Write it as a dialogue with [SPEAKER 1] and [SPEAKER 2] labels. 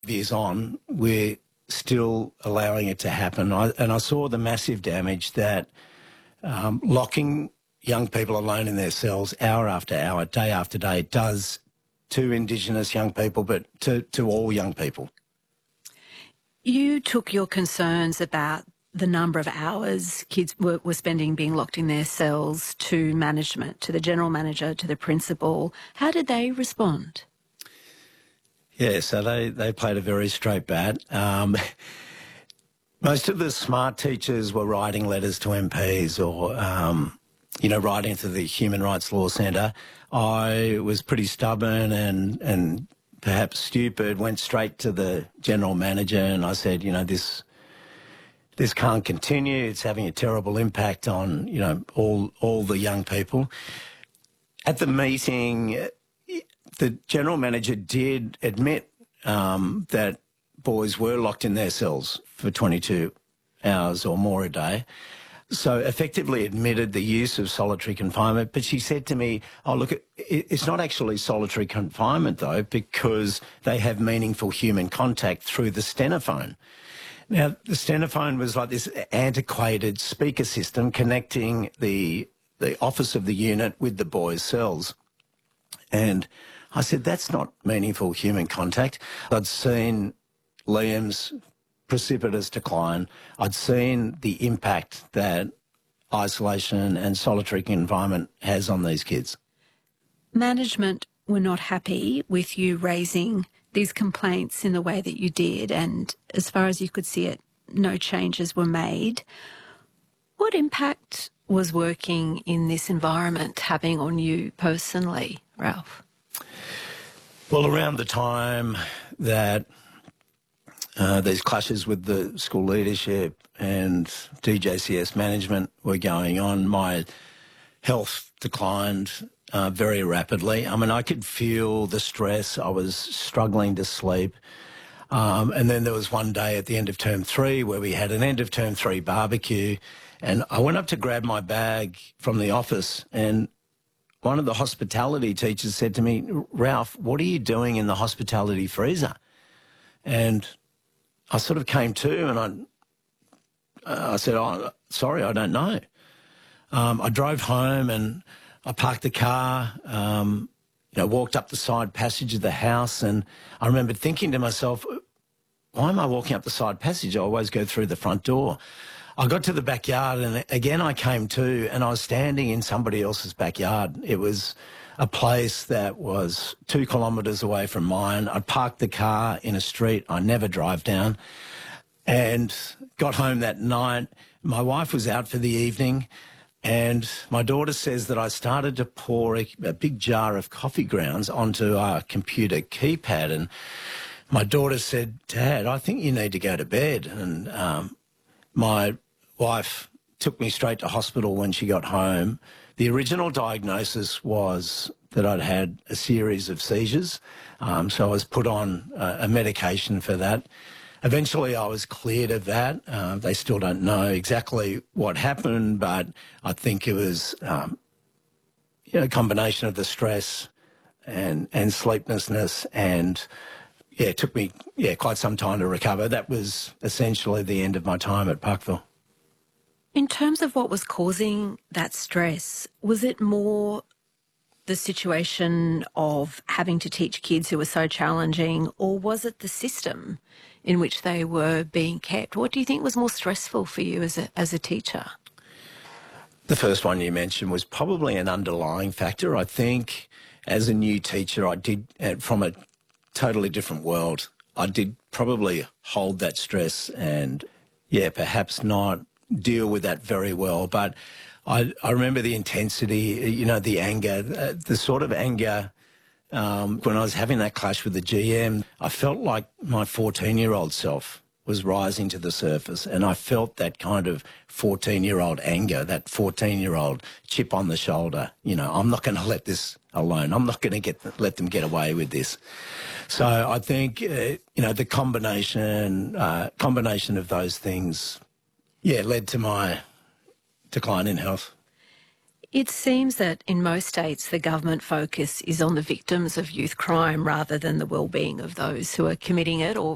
[SPEAKER 1] Years on, we're still allowing it to happen. And I saw the massive damage that locking young people alone in their cells hour after hour, day after day, does to Indigenous young people, but to all young people.
[SPEAKER 2] You took your concerns about the number of hours kids were spending being locked in their cells to management, to the general manager, to the principal. How did they respond?
[SPEAKER 1] Yeah, so they played a very straight bat. Most of the smart teachers were writing letters to MPs or, writing to the Human Rights Law Centre. I was pretty stubborn and perhaps stupid, went straight to the general manager and I said, this can't continue. It's having a terrible impact on, all the young people. At the meeting, the general manager did admit that boys were locked in their cells for 22 hours or more a day. So effectively admitted the use of solitary confinement. But she said to me, oh, look, it's not actually solitary confinement, though, because they have meaningful human contact through the stenophone. Now, the stenophone was like this antiquated speaker system connecting the office of the unit with the boys' cells. And I said, that's not meaningful human contact. I'd seen Liam's precipitous decline. I'd seen the impact that isolation and solitary confinement has on these kids.
[SPEAKER 2] Management were not happy with you raising these complaints in the way that you did, and as far as you could see it, no changes were made. What impact was working in this environment having on you personally, Ralph?
[SPEAKER 1] Well, around the time that these clashes with the school leadership and DJCS management were going on, my health declined very rapidly. I mean, I could feel the stress. I was struggling to sleep. And then there was one day at the end of term 3 where we had an end of term 3 barbecue, and I went up to grab my bag from the office, and one of the hospitality teachers said to me, Ralph, what are you doing in the hospitality freezer? And I sort of came to and I said, oh, sorry, I don't know. I drove home and I parked the car, walked up the side passage of the house, and I remember thinking to myself, why am I walking up the side passage? I always go through the front door. I got to the backyard and again I came to and I was standing in somebody else's backyard. It was a place that was 2 kilometres away from mine. I parked the car in a street I never drive down and got home that night. My wife was out for the evening and my daughter says that I started to pour a big jar of coffee grounds onto our computer keypad, and my daughter said, Dad, I think you need to go to bed. And my wife took me straight to hospital when she got home. The original diagnosis was that I'd had a series of seizures, so I was put on a medication for that. Eventually I was cleared of that. They still don't know exactly what happened, but I think it was a combination of the stress and sleeplessness, and it took me quite some time to recover. That was essentially the end of my time at Parkville.
[SPEAKER 2] In terms of what was causing that stress, was it more the situation of having to teach kids who were so challenging, or was it the system in which they were being kept? What do you think was more stressful for you as a teacher?
[SPEAKER 1] The first one you mentioned was probably an underlying factor. I think as a new teacher, I did, from a totally different world, I did probably hold that stress and, perhaps not deal with that very well. But I remember the intensity, the anger, the sort of anger when I was having that clash with the GM. I felt like my 14-year-old self was rising to the surface, and I felt that kind of 14-year-old anger, that 14-year-old chip on the shoulder. I'm not going to let this alone. I'm not going to let them get away with this. So I think, the combination of those things, led to my decline in health.
[SPEAKER 2] It seems that in most states the government focus is on the victims of youth crime rather than the well-being of those who are committing it or